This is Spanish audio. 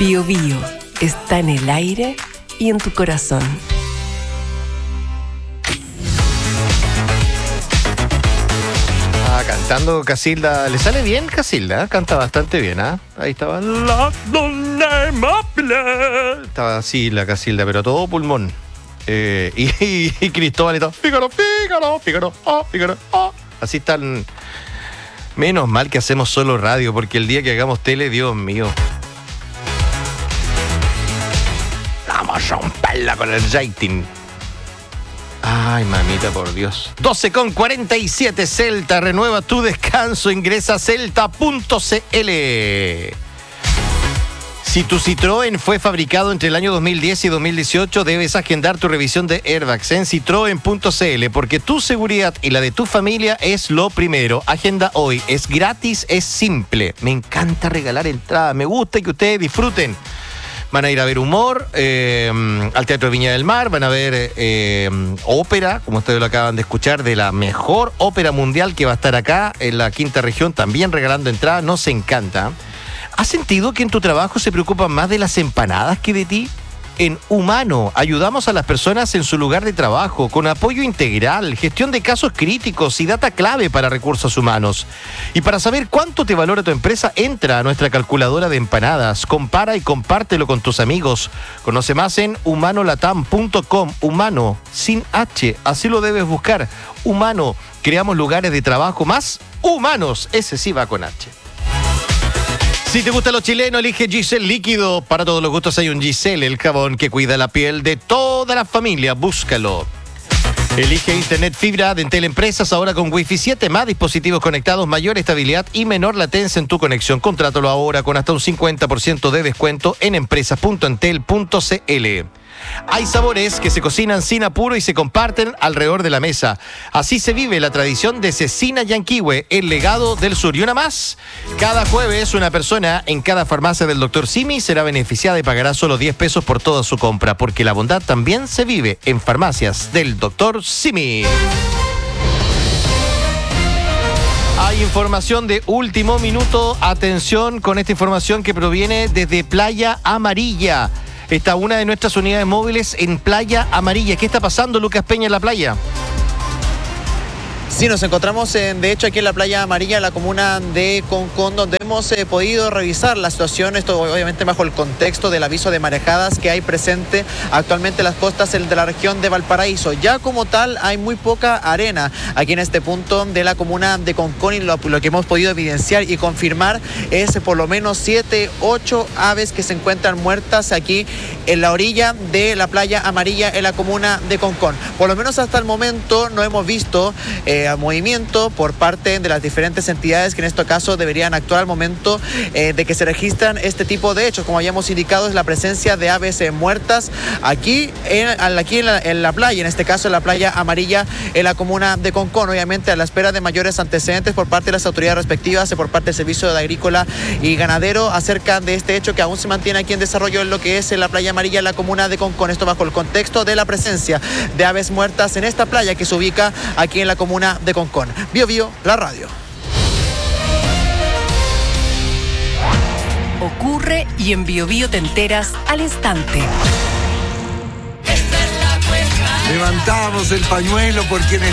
Bio Bio está en el aire y en tu corazón. Cantando Casilda. ¿Le sale bien Casilda? Canta bastante bien, ¿ah? Ahí estaba. Estaba así la Casilda, pero todo pulmón. Y Cristóbal y todo. Fígaro. Así están. Menos mal que hacemos solo radio, porque el día que hagamos tele, Dios mío. Vamos a romperla con el rating. Ay, mamita, por Dios. 12:47, Celta. Renueva tu descanso. Ingresa a celta.cl. Si tu Citroën fue fabricado entre el año 2010 y 2018, debes agendar tu revisión de airbags en citroen.cl, porque tu seguridad y la de tu familia es lo primero. Agenda hoy. Es gratis, es simple. Me encanta regalar entradas. Me gusta que ustedes disfruten. Van a ir a ver humor al Teatro Viña del Mar, van a ver ópera, como ustedes lo acaban de escuchar, de la mejor ópera mundial que va a estar acá en la quinta región, también regalando entradas. Nos encanta. ¿Has sentido que en tu trabajo se preocupan más de las empanadas que de ti? En Humano ayudamos a las personas en su lugar de trabajo con apoyo integral, gestión de casos críticos y data clave para recursos humanos. Y para saber cuánto te valora tu empresa, entra a nuestra calculadora de empanadas, compara y compártelo con tus amigos. Conoce más en humanolatam.com. Humano, sin H, así lo debes buscar. Humano, creamos lugares de trabajo más humanos. Ese sí va con H. Si te gusta lo chileno, elige Giselle Líquido. Para todos los gustos hay un Giselle, el jabón que cuida la piel de toda la familia. Búscalo. Elige Internet Fibra de Entel Empresas, ahora con Wi-Fi 7, más dispositivos conectados, mayor estabilidad y menor latencia en tu conexión. Contrátalo ahora con hasta un 50% de descuento en empresas.entel.cl. Hay sabores que se cocinan sin apuro y se comparten alrededor de la mesa. Así se vive la tradición de Cecina Yanquihue, el legado del sur. Y una más, cada jueves una persona en cada farmacia del Dr. Simi será beneficiada y pagará solo 10 pesos por toda su compra, porque la bondad también se vive en farmacias del Dr. Simi. Hay información de último minuto. Atención con esta información que proviene desde Playa Amarilla. Está una de nuestras unidades móviles en Playa Amarilla. ¿Qué está pasando, Lucas Peña, en la playa? Sí, nos encontramos de hecho aquí en la Playa Amarilla, en la comuna de Concón, donde hemos podido revisar la situación, esto obviamente bajo el contexto del aviso de marejadas que hay presente actualmente en las costas de la región de Valparaíso. Ya como tal hay muy poca arena aquí en este punto de la comuna de Concón, y lo que hemos podido evidenciar y confirmar es por lo menos 7, 8 aves que se encuentran muertas aquí en la orilla de la Playa Amarilla en la comuna de Concón. Por lo menos hasta el momento no hemos visto movimiento por parte de las diferentes entidades que en este caso deberían actuar al momento de que se registran este tipo de hechos. Como habíamos indicado, es la presencia de aves muertas aquí en la playa, en este caso en la Playa Amarilla en la comuna de Concón, obviamente a la espera de mayores antecedentes por parte de las autoridades respectivas y por parte del Servicio de Agrícola y Ganadero acerca de este hecho que aún se mantiene aquí en desarrollo en lo que es en la Playa Amarilla en la comuna de Concón. Esto bajo el contexto de la presencia de aves muertas en esta playa que se ubica aquí en la comuna de Concón. Bio Bio, la radio. Ocurre y en Bio Bio te enteras al instante. Levantamos el pañuelo por quienes